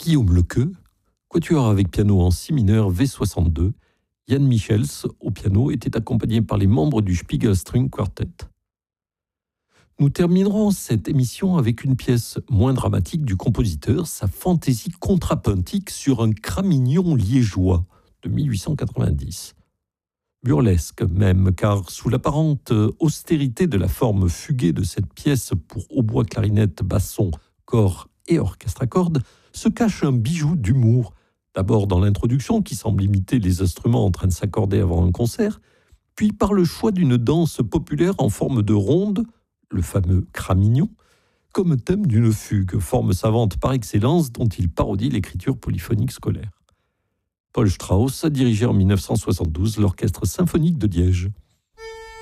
Guillaume Lequeux, quatuor avec piano en si mineur V62. Jan Michels, au piano, était accompagné par les membres du Spiegel String Quartet. Nous terminerons cette émission avec une pièce moins dramatique du compositeur, sa fantaisie contrapuntique sur un cramignon liégeois de 1890. Burlesque même, car sous l'apparente austérité de la forme fuguée de cette pièce pour hautbois, clarinette, basson, corps et orchestre à cordes, se cache un bijou d'humour, d'abord dans l'introduction qui semble imiter les instruments en train de s'accorder avant un concert, puis par le choix d'une danse populaire en forme de ronde, le fameux cramignon, comme thème d'une fugue, forme savante par excellence dont il parodie l'écriture polyphonique scolaire. Paul Strauss a dirigé en 1972 l'Orchestre symphonique de Liège.